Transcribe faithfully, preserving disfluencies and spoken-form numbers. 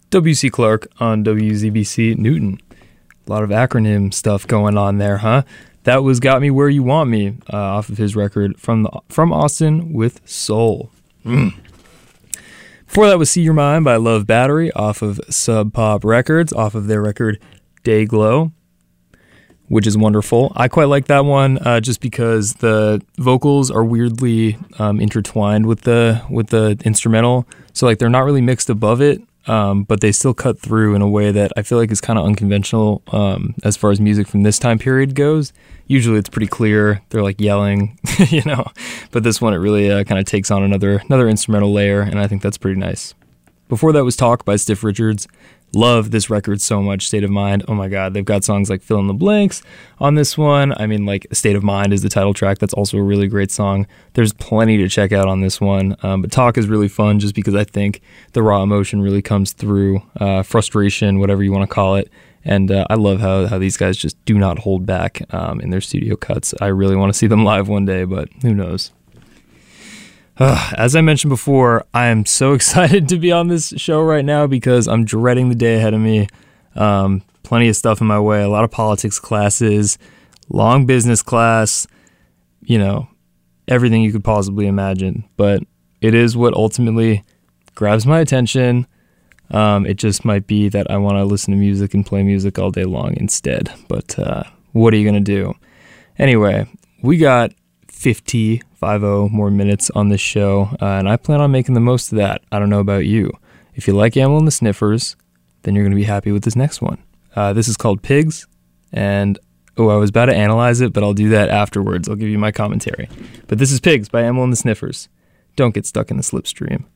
W C Clark on W Z B C Newton. A lot of acronym stuff going on there, huh? That was Got Me Where You Want Me, uh, off of his record From the, from Austin with Soul. Mm. Before that was See Your Mind by Love Battery off of Sub Pop Records, off of their record Day Glow, which is wonderful. I quite like that one uh, just because the vocals are weirdly um, intertwined with the with the instrumental. So like they're not really mixed above it, um, but they still cut through in a way that I feel like is kind of unconventional um, as far as music from this time period goes. Usually it's pretty clear. They're like yelling, you know, but this one it really uh, kind of takes on another another instrumental layer, and I think that's pretty nice. Before that was Talk by Stiff Richards. Love this record so much. State of Mind. Oh my God. They've got songs like Fill in the Blanks on this one. I mean, like State of Mind is the title track. That's also a really great song. There's plenty to check out on this one. Um, but Talk is really fun just because I think the raw emotion really comes through. Uh, frustration, whatever you want to call it. And uh, I love how, how these guys just do not hold back um, in their studio cuts. I really want to see them live one day, but who knows? Uh, as I mentioned before, I am so excited to be on this show right now because I'm dreading the day ahead of me. Um, plenty of stuff in my way, a lot of politics classes, long business class, you know, everything you could possibly imagine. But it is what ultimately grabs my attention. Um, it just might be that I want to listen to music and play music all day long instead. But uh, what are you going to do? Anyway, we got fifty, fifty more minutes on this show, uh, and I plan on making the most of that. I don't know about you. If you like Amyl and the Sniffers, then you're going to be happy with this next one. Uh, this is called Pigs, and oh, I was about to analyze it, but I'll do that afterwards. I'll give you my commentary. But this is Pigs by Amyl and the Sniffers. Don't get stuck in the slipstream.